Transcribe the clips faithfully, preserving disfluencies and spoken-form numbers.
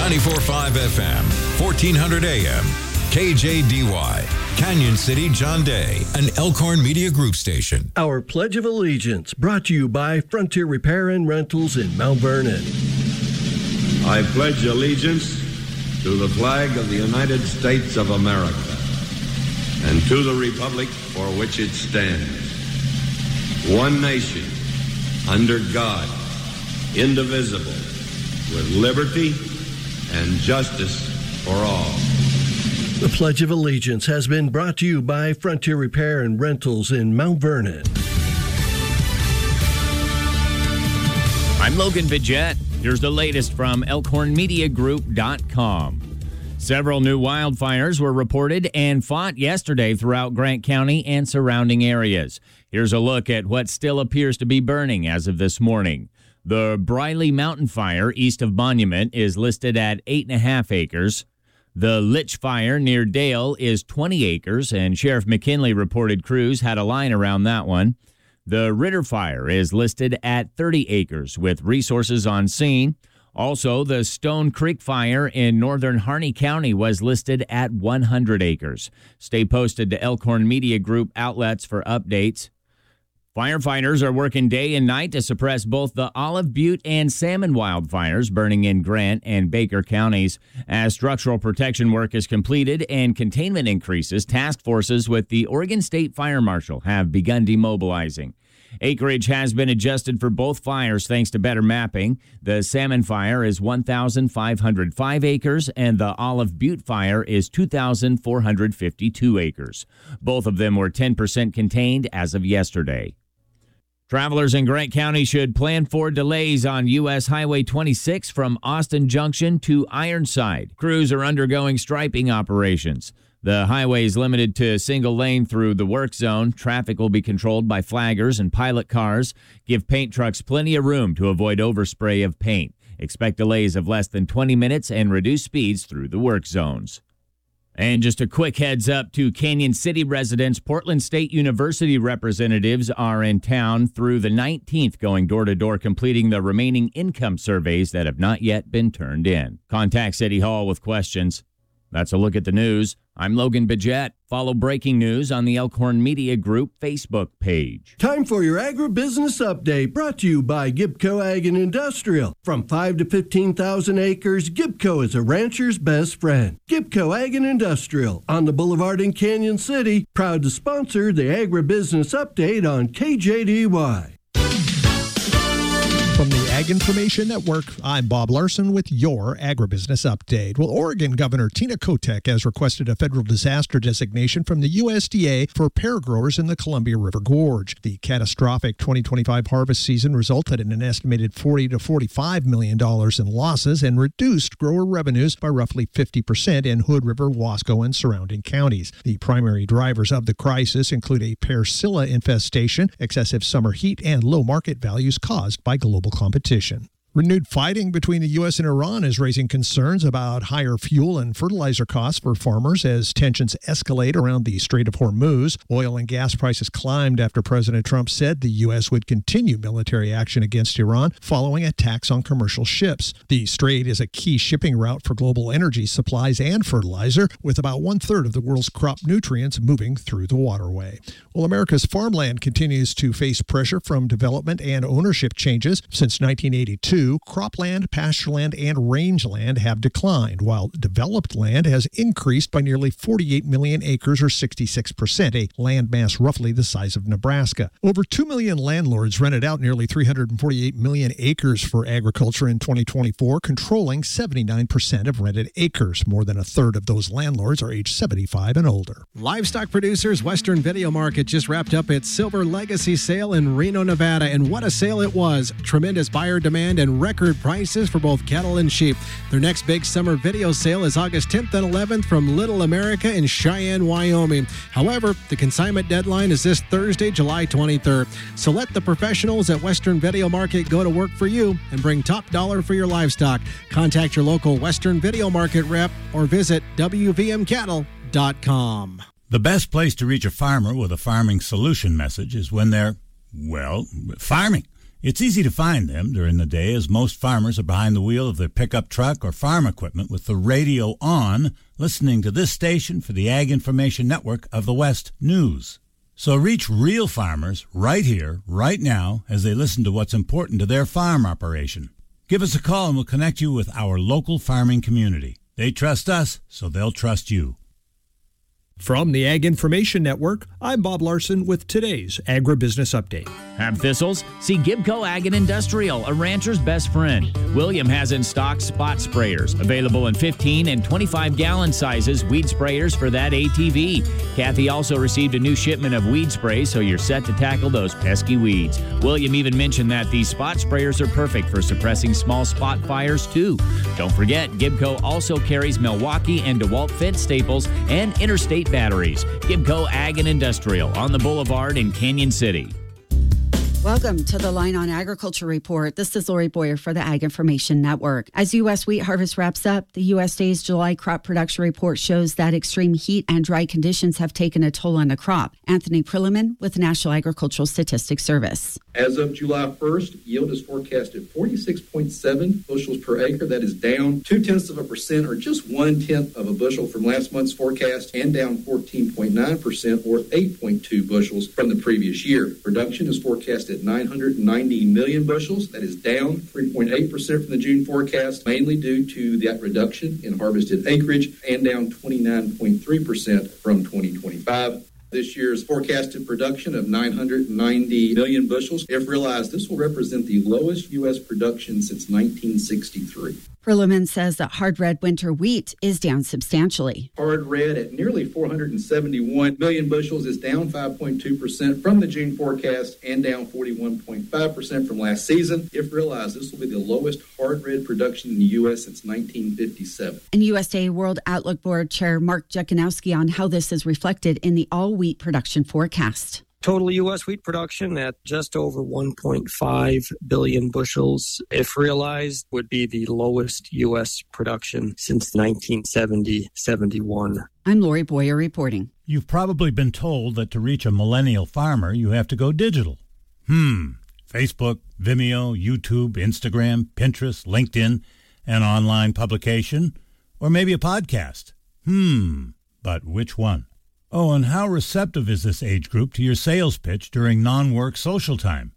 ninety-four point five F M, fourteen hundred A M, K J D Y, Canyon City, John Day, an Elkhorn Media Group station. Our Pledge of Allegiance brought to you by Frontier Repair and Rentals in Mount Vernon. I pledge allegiance to the flag of the United States of America and to the republic for which it stands, one nation, under God, indivisible, with liberty and justice for all. The Pledge of Allegiance has been brought to you by Frontier Repair and Rentals in Mount Vernon. I'm Logan Vidgette. Here's the latest from Elkhorn Media Group dot com. Several new wildfires were reported and fought yesterday throughout Grant County and surrounding areas. Here's a look at what still appears to be burning as of this morning. The Briley Mountain Fire east of Monument is listed at eight and a half acres. The Litch Fire near Dale is twenty acres, and Sheriff McKinley reported crews had a line around that one. The Ritter Fire is listed at thirty acres with resources on scene. Also, the Stone Creek Fire in northern Harney County was listed at one hundred acres. Stay posted to Elkhorn Media Group outlets for updates. Firefighters are working day and night to suppress both the Olive Butte and Salmon wildfires burning in Grant and Baker counties. As structural protection work is completed and containment increases, task forces with the Oregon State Fire Marshal have begun demobilizing. Acreage has been adjusted for both fires thanks to better mapping. The Salmon Fire is one thousand five hundred five acres and the Olive Butte Fire is two thousand four hundred fifty-two acres. Both of them were ten percent contained as of yesterday. Travelers in Grant County should plan for delays on U S Highway twenty-six from Austin Junction to Ironside. Crews are undergoing striping operations. The highway is limited to a single lane through the work zone. Traffic will be controlled by flaggers and pilot cars. Give paint trucks plenty of room to avoid overspray of paint. Expect delays of less than twenty minutes and reduced speeds through the work zones. And just a quick heads up to Canyon City residents, Portland State University representatives are in town through the nineteenth, going door-to-door completing the remaining income surveys that have not yet been turned in. Contact City Hall with questions. That's a look at the news. I'm Logan Vidgette. Follow breaking news on the Elkhorn Media Group Facebook page. Time for your agribusiness update, brought to you by Gibco Ag and Industrial. From five to fifteen thousand acres, Gibco is a rancher's best friend. Gibco Ag and Industrial on the Boulevard in Canyon City, proud to sponsor the agribusiness update on K J D Y. From the Ag Information Network, I'm Bob Larson with your Agribusiness Update. Well, Oregon Governor Tina Kotek has requested a federal disaster designation from the U S D A for pear growers in the Columbia River Gorge. The catastrophic twenty twenty-five harvest season resulted in an estimated forty to forty-five million dollars in losses and reduced grower revenues by roughly fifty percent in Hood River, Wasco, and surrounding counties. The primary drivers of the crisis include a Persilla infestation, excessive summer heat, and low market values caused by global competition. Renewed fighting between the U S and Iran is raising concerns about higher fuel and fertilizer costs for farmers as tensions escalate around the Strait of Hormuz. Oil and gas prices climbed after President Trump said the U S would continue military action against Iran following attacks on commercial ships. The strait is a key shipping route for global energy supplies and fertilizer, with about one-third of the world's crop nutrients moving through the waterway. Well, America's farmland continues to face pressure from development and ownership changes. Since nineteen eighty-two, cropland, pastureland, and rangeland have declined, while developed land has increased by nearly forty-eight million acres, or sixty-six percent, a landmass roughly the size of Nebraska. Over two million landlords rented out nearly three hundred forty-eight million acres for agriculture in twenty twenty-four, controlling seventy-nine percent of rented acres. More than a third of those landlords are age seventy-five and older. Livestock Producers Western Video Market just wrapped up its Silver Legacy sale in Reno, Nevada, and what a sale it was. Tremendous buyer demand and record prices for both cattle and sheep. Their next big summer video sale is August tenth and eleventh from Little America in Cheyenne, Wyoming. However, the consignment deadline is this Thursday, July twenty-third. So let the professionals at Western Video Market go to work for you and bring top dollar for your livestock. Contact your local Western Video Market rep or visit W V M cattle dot com. The best place to reach a farmer with a farming solution message is when they're, well, farming. It's easy to find them during the day as most farmers are behind the wheel of their pickup truck or farm equipment with the radio on, listening to this station for the Ag Information Network of the West News. So reach real farmers right here, right now, as they listen to what's important to their farm operation. Give us a call and we'll connect you with our local farming community. They trust us, so they'll trust you. From the Ag Information Network, I'm Bob Larson with today's Agribusiness Update. Have thistles? See Gibco Ag and Industrial, a rancher's best friend. William has in stock spot sprayers, available in fifteen and twenty-five gallon sizes, weed sprayers for that A T V. Kathy also received a new shipment of weed sprays, so you're set to tackle those pesky weeds. William even mentioned that these spot sprayers are perfect for suppressing small spot fires, too. Don't forget, Gibco also carries Milwaukee and DeWalt fence staples and interstate batteries. Gibco Ag and Industrial on the Boulevard in Canyon City. Welcome to the Line on Agriculture Report. This is Lori Boyer for the Ag Information Network. As U S wheat harvest wraps up, the U S D A's July crop production report shows that extreme heat and dry conditions have taken a toll on the crop. Anthony Prilliman with the National Agricultural Statistics Service. As of July first, yield is forecast at forty-six point seven bushels per acre. That is down two-tenths of a percent or just one-tenth of a bushel from last month's forecast and down fourteen point nine percent or eight point two bushels from the previous year. Production is forecast at nine hundred ninety million bushels. That is down three point eight percent from the June forecast, mainly due to that reduction in harvested acreage and down twenty-nine point three percent from twenty twenty-five. This year's forecasted production of nine hundred ninety million bushels. If realized, this will represent the lowest U S production since nineteen sixty-three. Prilliman says that hard red winter wheat is down substantially. Hard red at nearly four hundred seventy-one million bushels is down five point two percent from the June forecast and down forty-one point five percent from last season. If realized, this will be the lowest hard red production in the U S since nineteen fifty-seven. And U S D A World Outlook Board Chair Mark Jekanowski on how this is reflected in the all wheat production forecast. Total U S wheat production at just over one point five billion bushels, if realized, would be the lowest U S production since nineteen seventy seventy-one. I'm Lori Boyer reporting. You've probably been told that to reach a millennial farmer, you have to go digital. Hmm. Facebook, Vimeo, YouTube, Instagram, Pinterest, LinkedIn, an online publication, or maybe a podcast. Hmm. But which one? Oh, and how receptive is this age group to your sales pitch during non-work social time?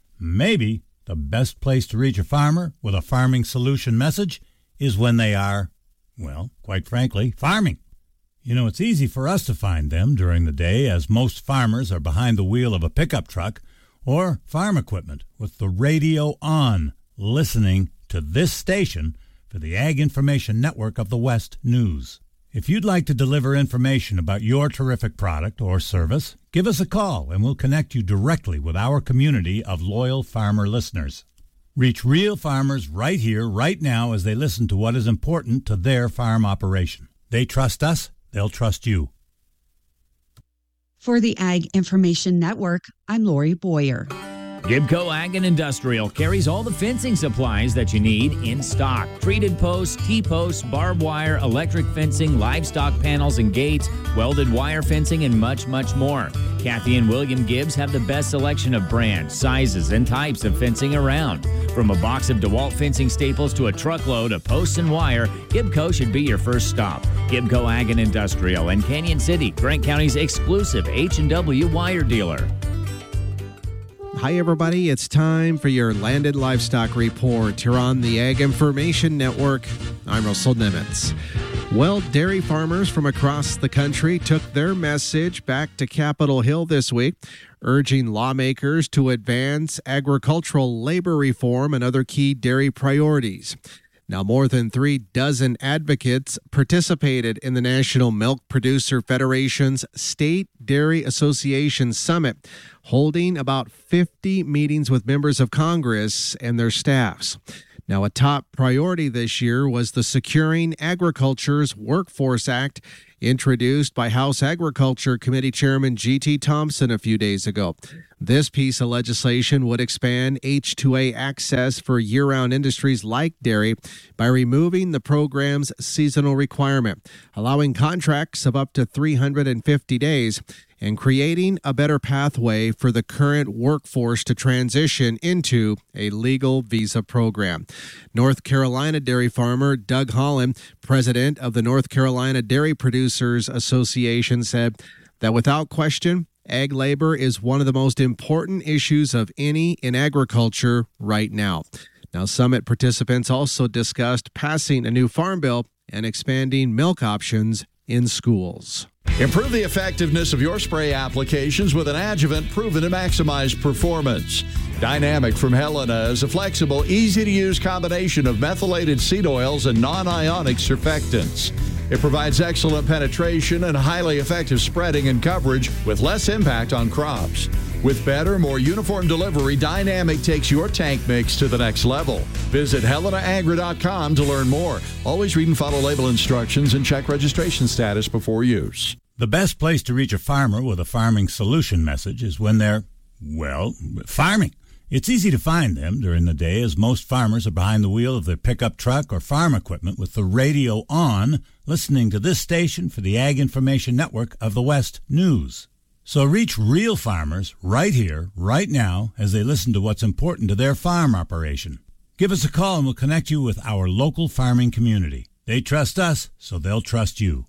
Maybe the best place to reach a farmer with a farming solution message is when they are, well, quite frankly, farming. You know, it's easy for us to find them during the day as most farmers are behind the wheel of a pickup truck or farm equipment with the radio on, listening to this station for the Ag Information Network of the West News. If you'd like to deliver information about your terrific product or service, give us a call and we'll connect you directly with our community of loyal farmer listeners. Reach real farmers right here, right now, as they listen to what is important to their farm operation. They trust us, they'll trust you. For the Ag Information Network, I'm Lori Boyer. Gibco Ag and Industrial carries all the fencing supplies that you need in stock. Treated posts, T-posts, barbed wire, electric fencing, livestock panels and gates, welded wire fencing, and much, much more. Kathy and William Gibbs have the best selection of brands, sizes, and types of fencing around. From a box of DeWalt fencing staples to a truckload of posts and wire, Gibco should be your first stop. Gibco Ag and Industrial in Canyon City, Grant County's exclusive H and W wire dealer. Hi, everybody. It's time for your Landed Livestock Report here on the Ag Information Network. I'm Russell Nimitz. Well, dairy farmers from across the country took their message back to Capitol Hill this week, urging lawmakers to advance agricultural labor reform and other key dairy priorities. Now, more than three dozen advocates participated in the National Milk Producer Federation's State Dairy Association Summit, holding about fifty meetings with members of Congress and their staffs. Now, a top priority this year was the Securing Agriculture's Workforce Act, introduced by House Agriculture Committee Chairman G T Thompson a few days ago. This piece of legislation would expand H two A access for year-round industries like dairy by removing the program's seasonal requirement, allowing contracts of up to three hundred fifty days, and creating a better pathway for the current workforce to transition into a legal visa program. North Carolina dairy farmer Doug Holland, president of the North Carolina Dairy Producers Association, said that without question, ag labor is one of the most important issues of any in agriculture right now. Now, summit participants also discussed passing a new farm bill and expanding milk options in schools. Improve the effectiveness of your spray applications with an adjuvant proven to maximize performance. Dynamic from Helena is a flexible, easy-to-use combination of methylated seed oils and non-ionic surfactants. It provides excellent penetration and highly effective spreading and coverage with less impact on crops. With better, more uniform delivery, Dynamic takes your tank mix to the next level. Visit helena agra dot com to learn more. Always read and follow label instructions and check registration status before use. The best place to reach a farmer with a farming solution message is when they're, well, farming. It's easy to find them during the day, as most farmers are behind the wheel of their pickup truck or farm equipment with the radio on, listening to this station for the Ag Information Network of the West News. So reach real farmers right here, right now, as they listen to what's important to their farm operation. Give us a call and we'll connect you with our local farming community. They trust us, so they'll trust you.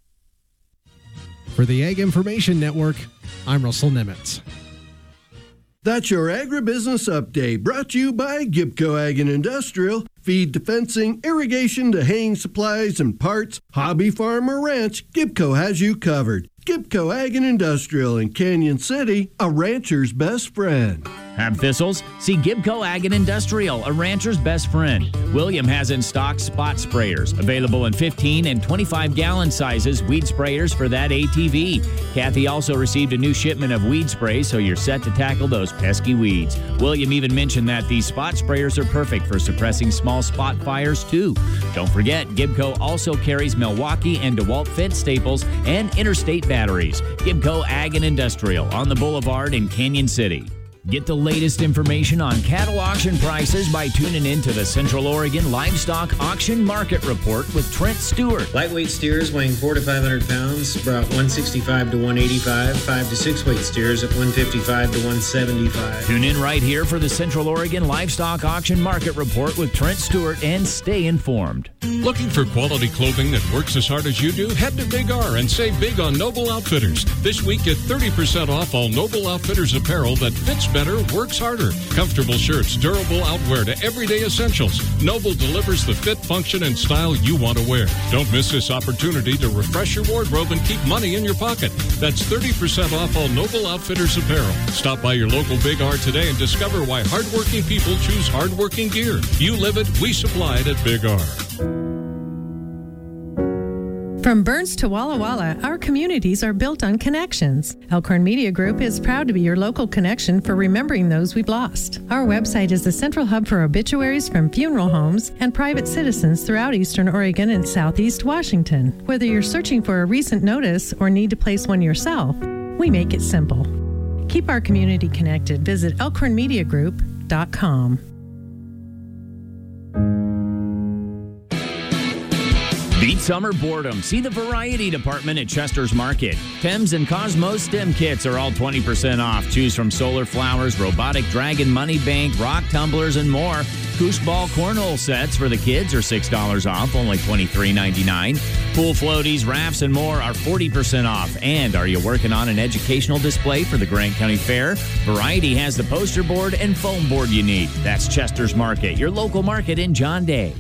For the Ag Information Network, I'm Russell Nimitz. That's your agribusiness update, brought to you by Gibco Ag and Industrial. Feed to fencing, irrigation to haying supplies and parts, hobby, farm, or ranch, Gibco has you covered. Gibco Ag and Industrial in Canyon City, a rancher's best friend. Have thistles? See Gibco Ag and Industrial, a rancher's best friend. William has in stock spot sprayers, available in fifteen and twenty-five gallon sizes, weed sprayers for that A T V. Kathy also received a new shipment of weed spray, so you're set to tackle those pesky weeds. William even mentioned that these spot sprayers are perfect for suppressing small spot fires, too. Don't forget, Gibco also carries Milwaukee and DeWalt fence staples and interstate batteries. Gibco Ag and Industrial on the Boulevard in Canyon City. Get the latest information on cattle auction prices by tuning in to the Central Oregon Livestock Auction Market Report with Trent Stewart. Lightweight steers weighing four to five hundred pounds brought one sixty-five to one eighty-five. Five to six weight steers at one fifty-five to one seventy-five. Tune in right here for the Central Oregon Livestock Auction Market Report with Trent Stewart and stay informed. Looking for quality clothing that works as hard as you do? Head to Big R and save big on Noble Outfitters. This week, get thirty percent off all Noble Outfitters apparel that fits better, works harder. Comfortable shirts, durable outwear to everyday essentials. Noble delivers the fit, function, and style you want to wear. Don't miss this opportunity to refresh your wardrobe and keep money in your pocket. That's thirty percent off all Noble Outfitters apparel. Stop by your local Big R today and discover why hardworking people choose hardworking gear. You live it, we supply it at Big R. From Burns to Walla Walla, our communities are built on connections. Elkhorn Media Group is proud to be your local connection for remembering those we've lost. Our website is the central hub for obituaries from funeral homes and private citizens throughout Eastern Oregon and Southeast Washington. Whether you're searching for a recent notice or need to place one yourself, we make it simple. Keep our community connected. Visit elkhorn media group dot com. Beat summer boredom. See the variety department at Chester's Market. Thames and Cosmos STEM kits are all twenty percent off. Choose from solar flowers, robotic dragon money bank, rock tumblers, and more. Koosh ball cornhole sets for the kids are six dollars off, only twenty-three ninety-nine. Pool floaties, rafts, and more are forty percent off. And are you working on an educational display for the Grant County Fair? Variety has the poster board and foam board you need. That's Chester's Market, your local market in John Day.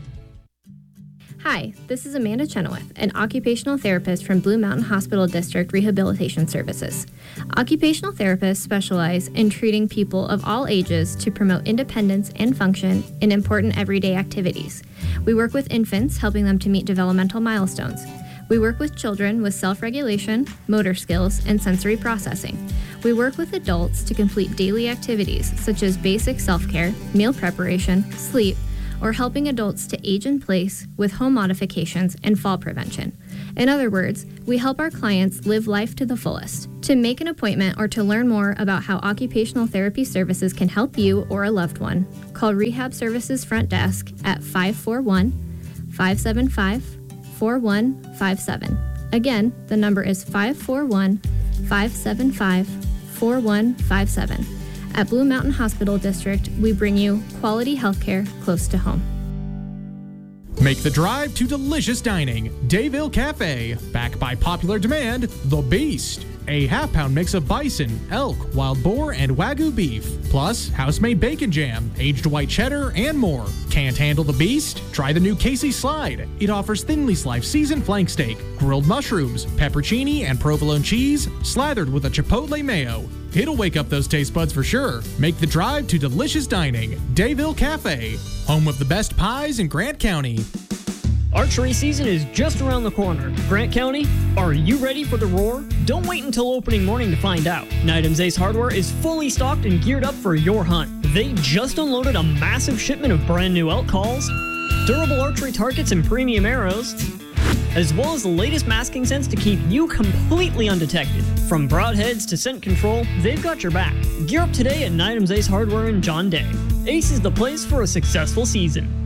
Hi, this is Amanda Chenoweth, an occupational therapist from Blue Mountain Hospital District Rehabilitation Services. Occupational therapists specialize in treating people of all ages to promote independence and function in important everyday activities. We work with infants, helping them to meet developmental milestones. We work with children with self-regulation, motor skills, and sensory processing. We work with adults to complete daily activities such as basic self-care, meal preparation, sleep, or helping adults to age in place with home modifications and fall prevention. In other words, we help our clients live life to the fullest. To make an appointment or to learn more about how occupational therapy services can help you or a loved one, call Rehab Services Front Desk at five four one, five seven five, four one five seven. Again, the number is five four one, five seven five, four one five seven. At Blue Mountain Hospital District, we bring you quality healthcare close to home. Make the drive to delicious dining. Dayville Cafe, backed by popular demand, The Beast. A half-pound mix of bison, elk, wild boar, and Wagyu beef. Plus, house-made bacon jam, aged white cheddar, and more. Can't handle the beast? Try the new Casey Slide. It offers thinly sliced seasoned flank steak, grilled mushrooms, peppercini, and provolone cheese, slathered with a chipotle mayo. It'll wake up those taste buds for sure. Make the drive to delicious dining. Dayville Cafe, home of the best pies in Grant County. Archery season is just around the corner. Grant County, are you ready for the roar? Don't wait until opening morning to find out. Nydam's Ace Hardware is fully stocked and geared up for your hunt. They just unloaded a massive shipment of brand new elk calls, durable archery targets and premium arrows, as well as the latest masking scents to keep you completely undetected. From broadheads to scent control, they've got your back. Gear up today at Nydam's Ace Hardware in John Day. Ace is the place for a successful season.